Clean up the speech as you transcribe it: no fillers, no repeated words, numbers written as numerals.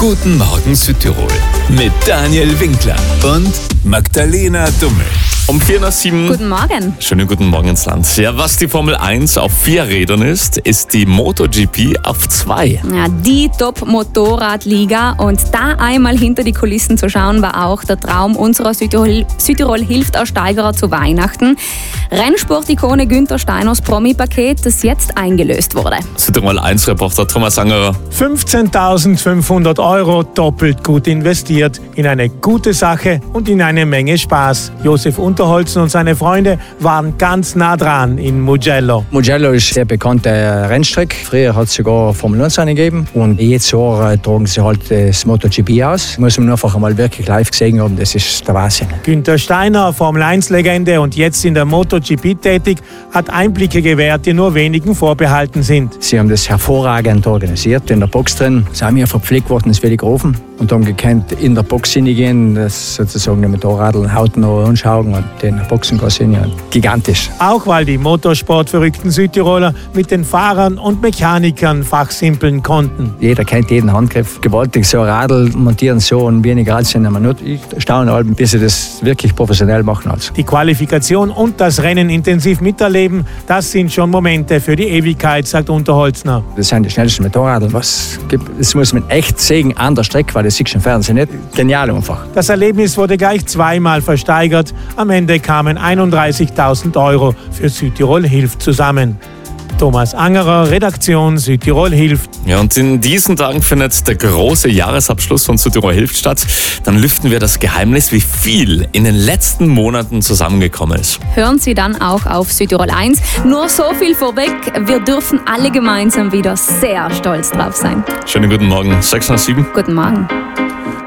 Guten Morgen Südtirol mit Daniel Winkler und Magdalena Dummel. Um 6:04. Guten Morgen. Schönen guten Morgen ins Land. Ja, was die Formel 1 auf 4 Rädern ist die MotoGP auf 2. Ja, die Top-Motorradliga. Und da einmal hinter die Kulissen zu schauen, war auch der Traum unserer Südtirol-Hilft-Ersteigerer zu Weihnachten. Rennsport-Ikone Günther Steiners Promi-Paket, das jetzt eingelöst wurde. Südtirol 1-Reporter Thomas Angerer. 15.500 € doppelt gut investiert in eine gute Sache und in eine Menge Spaß. Josef Unterholzen und seine Freunde waren ganz nah dran in Mugello. Mugello ist eine sehr bekannte Rennstrecke. Früher hat es sogar Formel 1 gegeben und jedes Jahr tragen sie halt das MotoGP aus. Muss man einfach einmal wirklich live gesehen haben, das ist der Wahnsinn. Günther Steiner, Formel 1-Legende und jetzt in der MotoGP tätig, hat Einblicke gewährt, die nur wenigen vorbehalten sind. Sie haben das hervorragend organisiert. In der Box drin sind wir verpflegt worden, das will ich gerufen. Und haben gekannt, in der Box hineingehen, das sozusagen die Motorradl hautnah anschauen und den Boxen sehen. Gigantisch. Auch weil die motorsportverrückten Südtiroler mit den Fahrern und Mechanikern fachsimpeln konnten. Jeder kennt jeden Handgriff. Gewaltig so ein Radl montieren so und weniger als in einer Minute. Ich staune halt, bis sie das wirklich professionell machen. Also. Die Qualifikation und das Rennen intensiv miterleben, das sind schon Momente für die Ewigkeit, sagt Unterholzner. Das sind die schnellsten Motorradl, was gibt. Das muss man echt sehen an der Strecke, weil das siehst du im Fernsehen nicht. Genial einfach. Das Erlebnis wurde gleich zweimal versteigert. Am Ende kamen 31.000 € für Südtirol Hilft zusammen. Thomas Angerer, Redaktion Südtirol Hilft. Ja, und in diesen Tagen findet der große Jahresabschluss von Südtirol Hilft statt. Dann lüften wir das Geheimnis, wie viel in den letzten Monaten zusammengekommen ist. Hören Sie dann auch auf Südtirol 1. Nur so viel vorweg, wir dürfen alle gemeinsam wieder sehr stolz drauf sein. Schönen guten Morgen, 6:07. Guten Morgen.